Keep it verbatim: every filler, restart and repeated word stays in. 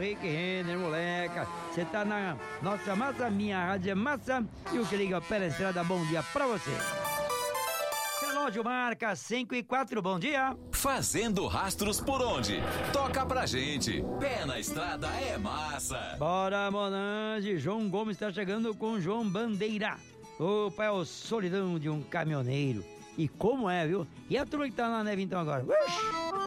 Rick Renner, moleca. Você tá na nossa massa, minha rádio é massa. E o que liga pela estrada, bom dia pra você. Relógio marca cinco e quatro, bom dia. Fazendo rastros por onde? Toca pra gente. Pé na estrada é massa. Bora, Monange. João Gomes tá chegando com João Bandeira. Opa, é o solidão de um caminhoneiro. E como é, viu? E a turma que tá na neve então agora? Uxi!